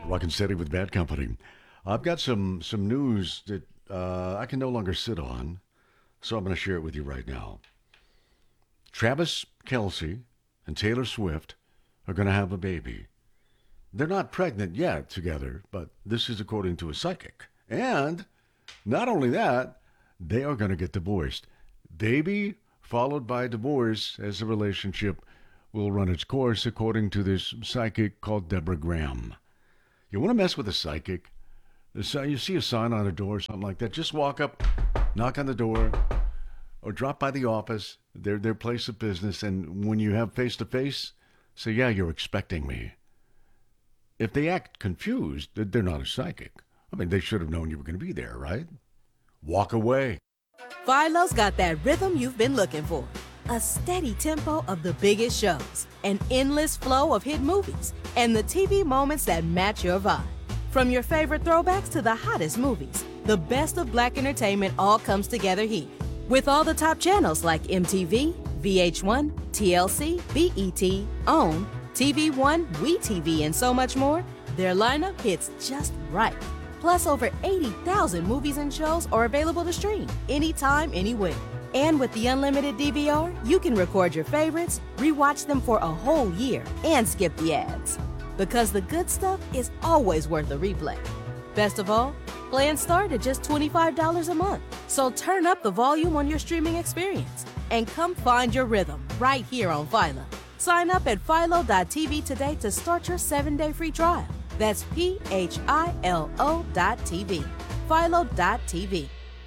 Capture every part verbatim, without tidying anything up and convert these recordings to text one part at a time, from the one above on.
Rockin' Steady with Bad Company. I've got some some news that uh, I can no longer sit on, so I'm going to share it with you right now. Travis Kelce and Taylor Swift are going to have a baby. They're not pregnant yet together, but this is according to a psychic. And not only that, they are going to get divorced. Baby followed by divorce as the relationship will run its course, according to this psychic called Deborah Graham. You want to mess with a psychic? So you see a sign on a door or something like that, just walk up, knock on the door, or drop by the office, their their place of business, and when you have face-to-face, say, yeah, you're expecting me. If they act confused, they're not a psychic. I mean, they should have known you were going to be there, right? Walk away. Philo's got that rhythm you've been looking for. A steady tempo of the biggest shows, an endless flow of hit movies, and the T V moments that match your vibe. From your favorite throwbacks to the hottest movies, the best of black entertainment all comes together here. With all the top channels like M T V, V H one, T L C, B E T, OWN, T V One, WeTV, and so much more, their lineup hits just right. Plus, over eighty thousand movies and shows are available to stream anytime, anywhere. And with the unlimited D V R, you can record your favorites, rewatch them for a whole year, and skip the ads. Because the good stuff is always worth a replay. Best of all, plans start at just twenty-five dollars a month. So turn up the volume on your streaming experience and come find your rhythm right here on Philo. Sign up at philo dot t v today to start your seven-day free trial. That's P H I L O dot T V. philo dot t v.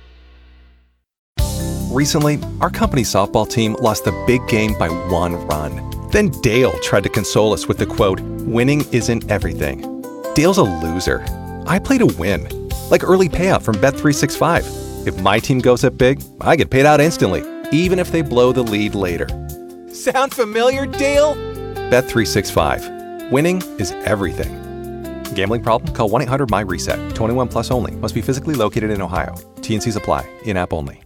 Recently, our company softball team lost the big game by one run. Then Dale tried to console us with the quote, "Winning isn't everything." Dale's a loser. I play to win. Like early payout from Bet three sixty-five. If my team goes up big, I get paid out instantly, even if they blow the lead later. Sound familiar, Dale? Bet three sixty-five. Winning is everything. Gambling problem? Call one eight hundred my reset. twenty-one plus only. Must be physically located in Ohio. T and C's apply. In-app only.